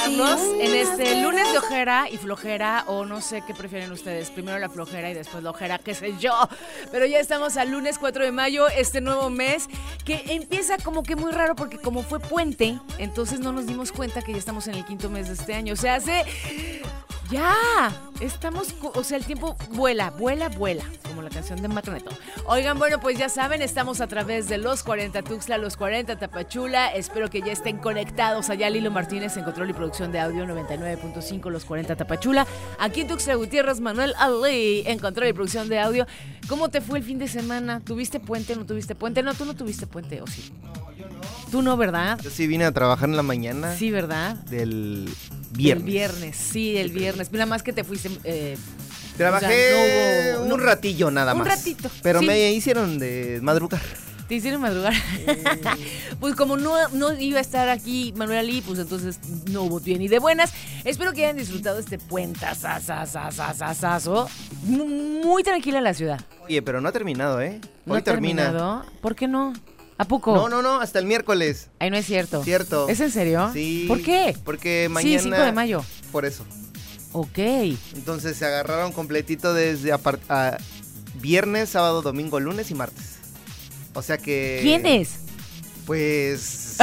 acompañarlos en este lunes de ojera y flojera, o no sé qué prefieren ustedes, primero la flojera y después la ojera, qué sé yo, pero ya estamos al lunes 4 de mayo, este nuevo mes, que empieza como que muy raro porque como fue puente, entonces no nos dimos cuenta que ya estamos en el quinto mes de este año, o sea, ya, estamos, o sea, el tiempo vuela, como la canción de Magneto. Oigan, bueno, pues ya saben, estamos a través de los 40 Tuxtla, los 40 Tapachula, espero que ya estén conectados allá Lilo Martínez en control y producción de audio 99.5 los 40 Tapachula, aquí en Tuxtla Gutiérrez, Manuel Ali en control y producción de audio. ¿Cómo te fue el fin de semana? ¿Tuviste puente o no tuviste puente? No, tú no tuviste puente, ¿o sí? Tú no, ¿verdad? Yo sí vine a trabajar en la mañana. Sí, ¿verdad? Del viernes. El viernes, sí, el viernes. Nada más que te fuiste... Trabajé o sea, un ratillo nada más. Un ratito. Pero sí. Me hicieron de madrugar. ¿Te hicieron madrugar? Pues como no iba a estar aquí Manuel Ali, pues entonces no hubo bien y de buenas. Espero que hayan disfrutado este puentazazazazazazazo. Muy tranquila la ciudad. Oye, pero no ha terminado, ¿eh? Hoy ¿No termina. Terminado? ¿Por qué no? ¿A poco? No, hasta el miércoles. Ay, no es cierto. Cierto. ¿Es en serio? Sí. ¿Por qué? Porque mañana... Sí, 5 de mayo. Por eso. Ok. Entonces se agarraron completito desde viernes, sábado, domingo, lunes y martes. O sea que... ¿Quiénes? Pues...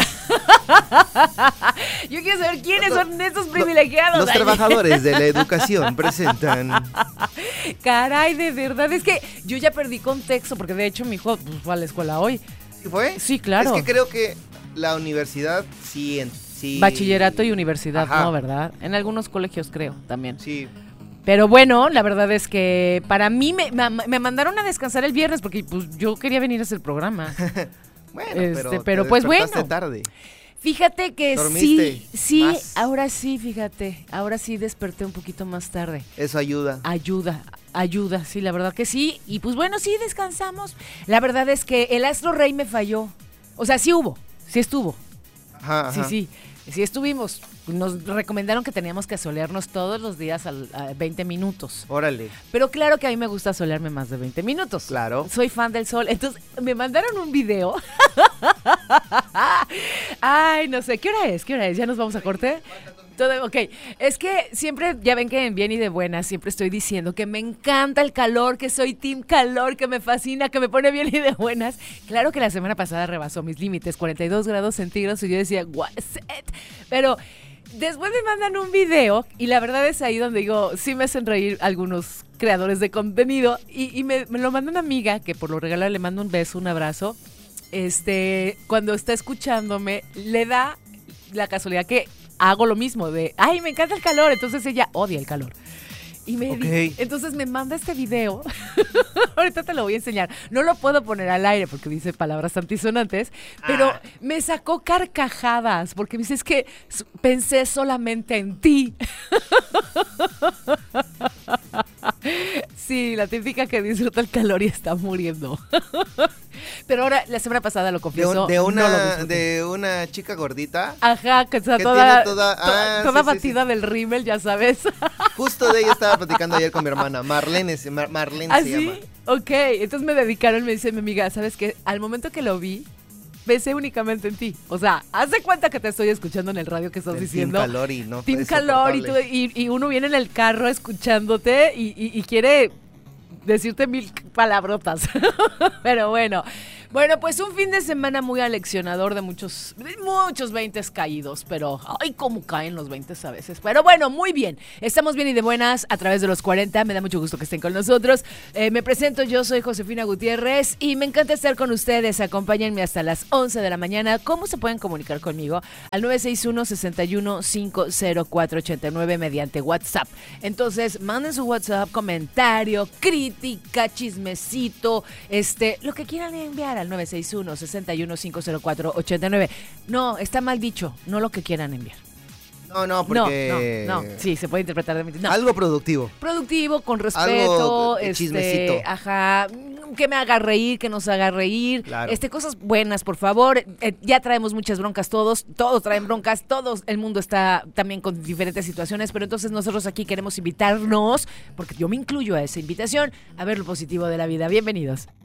Yo quiero saber quiénes son esos privilegiados. Los trabajadores de la educación presentan... Caray, de verdad, es que yo ya perdí contexto, porque de hecho mi hijo pues, fue a la escuela hoy. ¿Sí fue? Sí, claro. Es que creo que la universidad sí... Bachillerato y universidad, Ajá. ¿no? ¿Verdad? En algunos colegios creo también. Sí. Pero bueno, la verdad es que para mí me mandaron a descansar el viernes porque pues yo quería venir a hacer el programa. Bueno, pero te pues bueno. tarde. Fíjate que ¿Dormiste sí, más? ahora sí, fíjate, ahora sí desperté un poquito más tarde. Eso ayuda. Ayuda, sí, la verdad que sí. Y pues bueno, sí descansamos. La verdad es que el astro rey me falló. O sea, sí estuvo. Ajá. Sí estuvimos. Nos recomendaron que teníamos que solearnos todos los días a 20 minutos. Órale. Pero claro que a mí me gusta solearme más de 20 minutos. Claro. Soy fan del sol. Entonces me mandaron un video. Ay, no sé. ¿Qué hora es? ¿Ya nos vamos a corte? Todo, ok, es que siempre, ya ven que en Bien y de Buenas siempre estoy diciendo que me encanta el calor, que soy team calor, que me fascina, que me pone bien y de buenas. Claro que la semana pasada rebasó mis límites, 42 grados centígrados, y yo decía, what is it? Pero después me mandan un video y la verdad es ahí donde digo, sí me hacen reír algunos creadores de contenido y me lo manda una amiga que por lo regular le mando un beso, un abrazo. Cuando está escuchándome, le da la casualidad que hago lo mismo de, ay, me encanta el calor, entonces ella odia el calor. Y entonces me manda este video, ahorita te lo voy a enseñar, no lo puedo poner al aire porque dice palabras antisonantes, pero me sacó carcajadas, porque me dice, es que pensé solamente en ti. Sí, la típica que disfruta el calor y está muriendo. Pero ahora, la semana pasada lo confesó. De una chica gordita. Ajá, que está que toda sí, batida sí. del rímel, ya sabes. Justo de ella estaba platicando ayer con mi hermana, Marlene se llama. ¿Sí? Ok, entonces me dedicaron, me dice mi amiga, ¿sabes qué? Al momento que lo vi, pensé únicamente en ti. O sea, haz de cuenta que te estoy escuchando en el radio que estás diciendo. Team calor y no. Team calor y uno viene en el carro escuchándote y quiere decirte 1000 palabrotas. Pero bueno, pues un fin de semana muy aleccionador de muchos 20s caídos, pero ay, cómo caen los 20s a veces. Pero bueno, muy bien. Estamos bien y de buenas a través de los 40. Me da mucho gusto que estén con nosotros. Me presento, yo soy Josefina Gutiérrez y me encanta estar con ustedes. Acompáñenme hasta las 11 de la mañana. ¿Cómo se pueden comunicar conmigo? Al 961-61-50489 mediante WhatsApp. Entonces, manden su WhatsApp, comentario, crítica, chismecito, lo que quieran enviar al 961-61-50489. No, está mal dicho, no lo que quieran enviar. No, porque... No, sí, se puede interpretar de mí. No. Algo productivo. Productivo, con respeto. Algo chismecito. Ajá, que me haga reír, que nos haga reír. Claro. Cosas buenas, por favor. Ya traemos muchas broncas todos traen broncas, el mundo está también con diferentes situaciones, pero entonces nosotros aquí queremos invitarnos, porque yo me incluyo a esa invitación, a ver lo positivo de la vida. Bienvenidos.